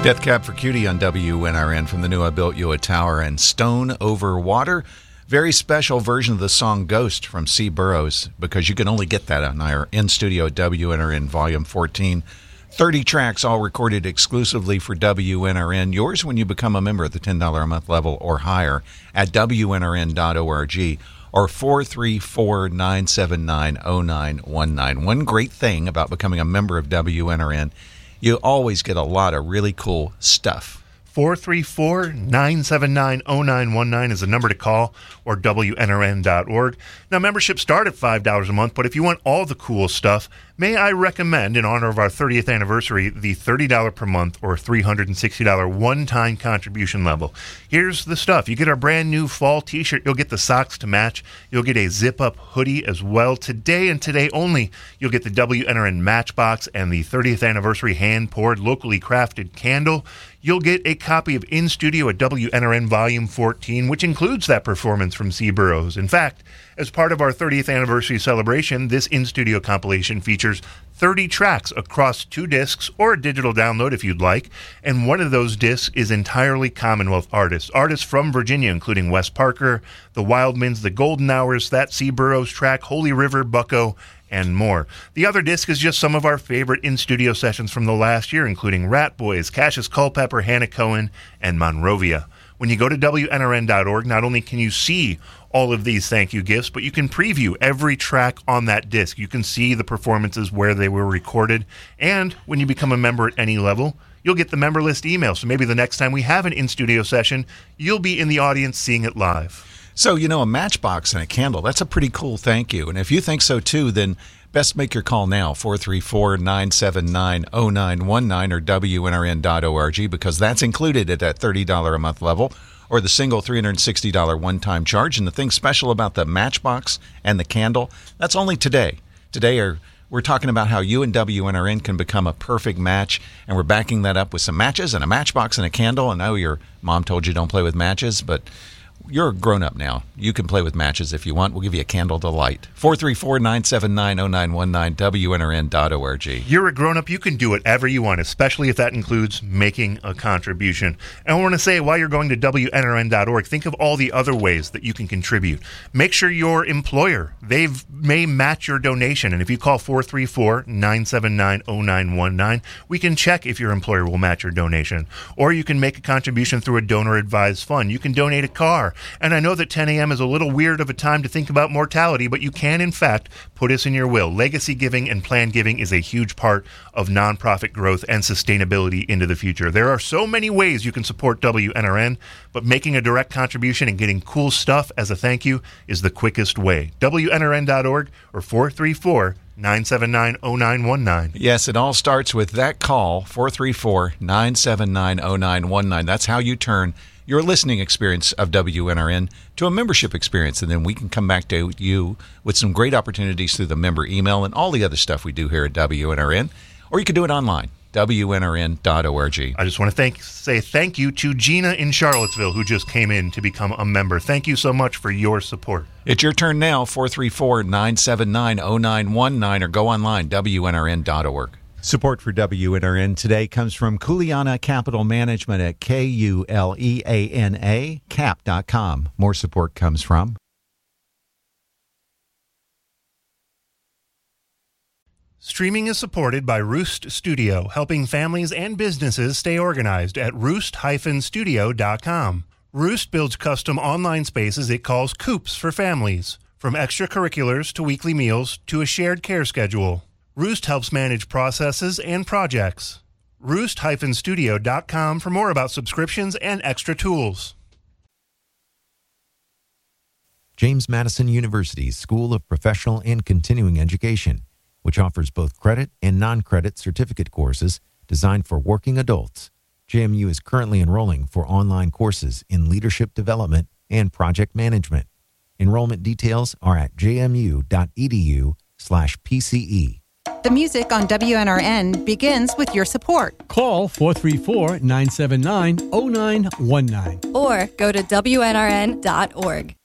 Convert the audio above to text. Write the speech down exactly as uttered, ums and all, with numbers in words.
Death Cab for Cutie on W N R N from the new I Built You a Tower and Stone Over Water. Very special version of the song Ghost from C. Burroughs, because you can only get that on our in-studio W N R N Volume fourteen. thirty tracks, all recorded exclusively for W N R N. Yours when you become a member at the ten dollars a month level or higher at W N R N dot org or four three four, nine seven nine, zero nine one nine. One great thing about becoming a member of W N R N, you always get a lot of really cool stuff. four three four, nine seven nine, zero nine one nine is the number to call, or W N R N dot org. Now, memberships start at five dollars a month, but if you want all the cool stuff, may I recommend, in honor of our thirtieth anniversary, the thirty dollars per month or three hundred sixty dollars one-time contribution level. Here's the stuff. You get our brand new fall t-shirt. You'll get the socks to match. You'll get a zip-up hoodie as well. Today and today only, you'll get the W N R N Matchbox and the thirtieth anniversary hand-poured, locally crafted candle. You'll get a copy of In Studio at W N R N Volume fourteen, which includes that performance from C. Burroughs. In fact, as part of our thirtieth anniversary celebration, this In Studio compilation features thirty tracks across two discs, or a digital download if you'd like, and one of those discs is entirely Commonwealth artists. Artists from Virginia, including Wes Parker, the Wildmans, the Golden Hours, that C. Burroughs track, Holy River, Bucko, and more. The other disc is just some of our favorite in-studio sessions from the last year, including Rat Boys, Cassius Culpepper, Hannah Cohen, and Monrovia. When you go to W N R N dot org, not only can you see all of these thank you gifts, but you can preview every track on that disc. You can see the performances where they were recorded, and when you become a member at any level, you'll get the member list email. So maybe the next time we have an in-studio session, you'll be in the audience seeing it live. So, you know, a matchbox and a candle, that's a pretty cool thank you. And if you think so too, then best make your call now, four three four, nine seven nine, zero nine one nine or W N R N dot org, because that's included at that thirty dollars a month level, or the single three hundred sixty dollars one-time charge. And the thing special about the matchbox and the candle, that's only today. Today are we're talking about how you and W N R N can become a perfect match, and we're backing that up with some matches and a matchbox and a candle. And I know your mom told you don't play with matches, but you're a grown-up now. You can play with matches if you want. We'll give you a candle to light. four three four, nine seven nine, zero nine one nine, W N R N dot org. You're a grown-up. You can do whatever you want, especially if that includes making a contribution. And I want to say, while you're going to W N R N dot org, think of all the other ways that you can contribute. Make sure your employer, they may match your donation. And if you call four three four, nine seven nine, zero nine one nine, we can check if your employer will match your donation. Or you can make a contribution through a donor-advised fund. You can donate a car. And I know that ten a.m. is a little weird of a time to think about mortality, but you can, in fact, put us in your will. Legacy giving and planned giving is a huge part of nonprofit growth and sustainability into the future. There are so many ways you can support W N R N, but making a direct contribution and getting cool stuff as a thank you is the quickest way. W N R N dot org or four three four, nine seven nine, zero nine one nine. Yes, it all starts with that call, four three four, nine seven nine, zero nine one nine. That's how you turn your listening experience of W N R N to a membership experience, and then we can come back to you with some great opportunities through the member email and all the other stuff we do here at W N R N, or you can do it online, W N R N dot org. I just want to thank say thank you to Gina in Charlottesville, who just came in to become a member. Thank you so much for your support. It's your turn now, four three four, nine seven nine, zero nine one nine, or go online, W N R N dot org. Support for W N R N today comes from Kuleana Capital Management at K U L E A N A, cap dot com. More support comes from Streaming is supported by Roost Studio, helping families and businesses stay organized at roost dash studio dot com. Roost builds custom online spaces it calls coops for families, from extracurriculars to weekly meals to a shared care schedule. Roost helps manage processes and projects. roost dash studio dot com for more about subscriptions and extra tools. James Madison University's School of Professional and Continuing Education, which offers both credit and non-credit certificate courses designed for working adults. J M U is currently enrolling for online courses in leadership development and project management. Enrollment details are at jmu.edu slash PCE. The music on W N R N begins with your support. Call four three four, nine seven nine, zero nine one nine. Or go to W N R N dot org.